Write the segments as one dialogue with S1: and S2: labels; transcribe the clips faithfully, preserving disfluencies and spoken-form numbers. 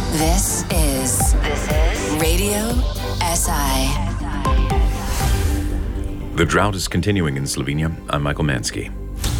S1: This is This is Radio S I.
S2: The drought is continuing in Slovenia. I'm Michael Mansky.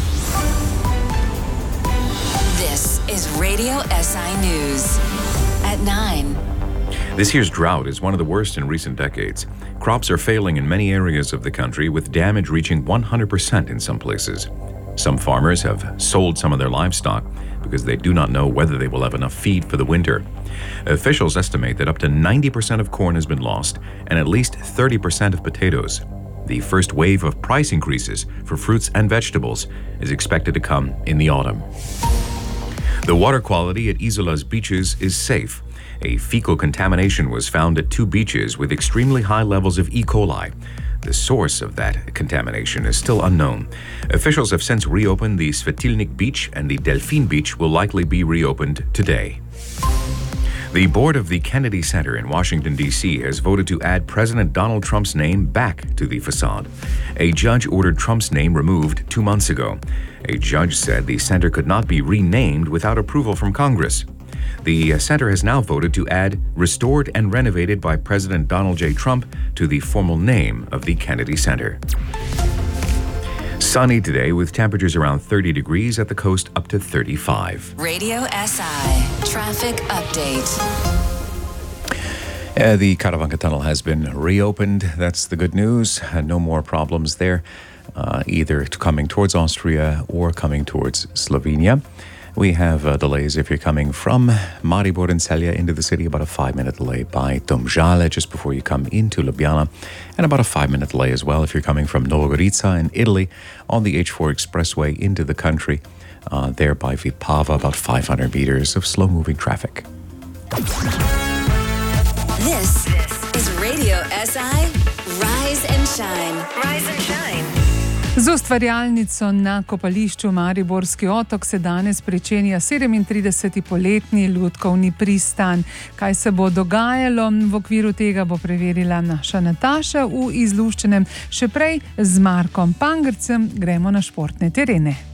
S1: This is Radio S I News at nine.
S2: This year's drought is one of the worst in recent decades. Crops are failing in many areas of the country, with damage reaching one hundred percent in some places. Some farmers have sold some of their livestock because they do not know whether they will have enough feed for the winter. Officials estimate that up to ninety percent of corn has been lost and at least thirty percent of potatoes. The first wave of price increases for fruits and vegetables is expected to come in the autumn. The water quality at Izola's beaches is safe. A fecal contamination was found at two beaches with extremely high levels of E. coli. The source of that contamination is still unknown. Officials have since reopened the Svetilnik Beach, and the Delfin Beach will likely be reopened today. The board of the Kennedy Center in Washington, D C has voted to add President Donald Trump's name back to the facade. A judge ordered Trump's name removed two months ago. A judge said the center could not be renamed without approval from Congress. The center has now voted to add restored and renovated by President Donald J. Trump to the formal name of the Kennedy Center. Sunny today with temperatures around thirty degrees, at the coast up to thirty-five.
S1: Radio S I traffic update.
S2: Uh, the Karavanka Tunnel has been reopened. That's the good news. Uh, no more problems there, uh, either coming towards Austria or coming towards Slovenia. We have uh, delays if you're coming from Maribor and Celje into the city, about a five-minute delay by Domžale just before you come into Ljubljana, and about a five-minute delay as well if you're coming from Novogorica in Italy on the H four expressway into the country, uh, there by Vipava, about five hundred meters of slow-moving traffic.
S1: This is Radio S I Rise and Shine. Rise and Shine.
S3: Z ustvarjalnico na kopališču Mariborski otok se danes pričenja sedemintrideseti poletni lutkovni pristan. Kaj se bo dogajalo v okviru tega, bo preverila naša Nataša v izluščenem. Še prej z Markom Pangrcem gremo na športne terene.